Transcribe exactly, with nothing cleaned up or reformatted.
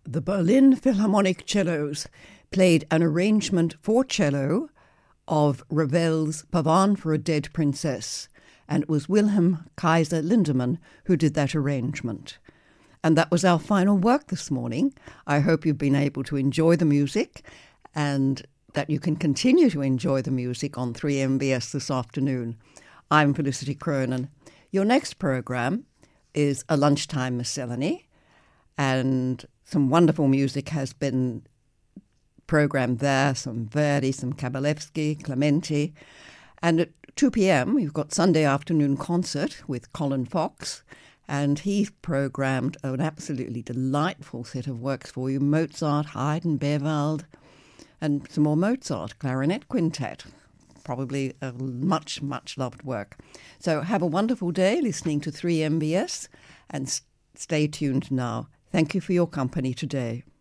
the Berlin Philharmonic Cellos played an arrangement for cello of Ravel's Pavane for a Dead Princess, and it was Wilhelm Kaiser Lindemann who did that arrangement. And that was our final work this morning. I hope you've been able to enjoy the music and that you can continue to enjoy the music on three M B S this afternoon. I'm Felicity Cronin. Your next programme is a lunchtime miscellany, and some wonderful music has been programmed there, some Verdi, some Kabalevsky, Clementi. And at two p.m. we've got Sunday afternoon concert with Colin Fox, and he's programmed an absolutely delightful set of works for you, Mozart, Haydn, Bewald, and some more Mozart, clarinet quintet. Probably a much, much loved work. So have a wonderful day listening to three M B S and s- stay tuned now. Thank you for your company today.